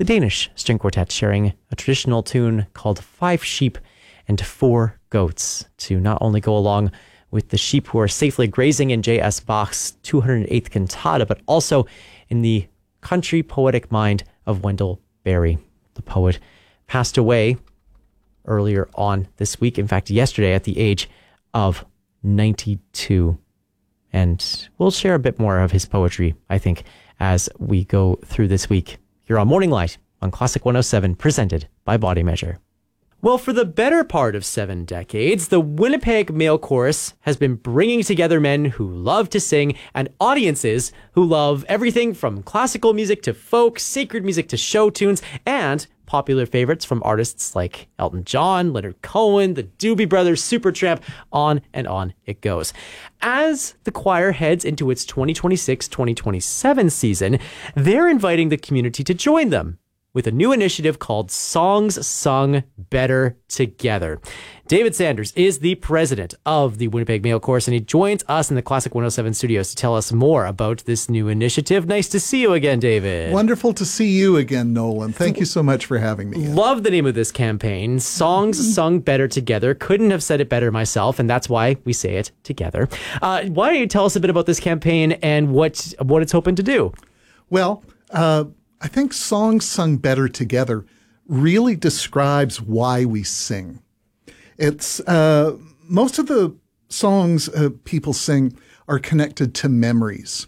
the Danish string quartet sharing a traditional tune called Five Sheep and Four Goats to not only go along with the sheep who are safely grazing in J.S. Bach's 208th cantata, but also in the country poetic mind of Wendell Berry. The poet passed away earlier on this week, in fact, yesterday, at the age of 92. And we'll share a bit more of his poetry, I think, as we go through this week here on Morning Light on Classic 107, presented by Body Measure. Well, for the better part of 7 decades, the Winnipeg Male Chorus has been bringing together men who love to sing and audiences who love everything from classical music to folk, sacred music to show tunes, and popular favorites from artists like Elton John, Leonard Cohen, the Doobie Brothers, Supertramp, on it goes. As the choir heads into its 2026-2027 season, they're inviting the community to join them with a new initiative called Songs Sung Better Together. David Sanders is the president of the Winnipeg Male Chorus, and he joins us in the Classic 107 studios to tell us more about this new initiative. Nice to see you again, David. Wonderful to see you again, Nolan. Thank you so much for having me. Love the name of this campaign, Songs Sung Better Together. Couldn't have said it better myself, and that's why we say it together. Why don't you tell us a bit about this campaign and what it's hoping to do? Well, I think Songs Sung Better Together really describes why we sing. It's most of the songs people sing are connected to memories.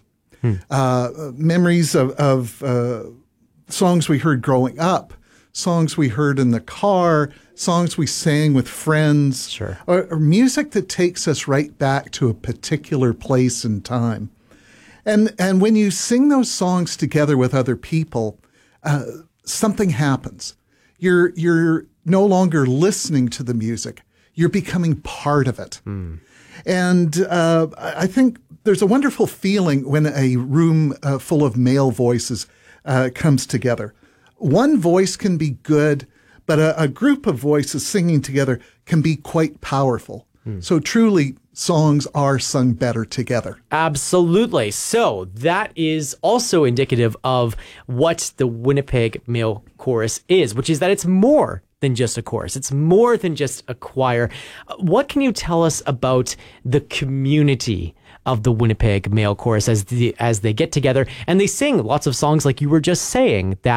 Memories of songs we heard growing up, songs we heard in the car, songs we sang with friends, Sure. or music that takes us right back to a particular place and time. And when you sing those songs together with other people, something happens. You're no longer listening to the music. You're becoming part of it. And I think there's a wonderful feeling when a room full of male voices comes together. One voice can be good, but a group of voices singing together can be quite powerful. So truly, songs are sung better together. Absolutely. So that is also indicative of what the Winnipeg Male Chorus is, which is that it's more than just a chorus. It's more than just a choir. What can you tell us about the community of the Winnipeg Male Chorus as they get together and they sing lots of songs like you were just saying that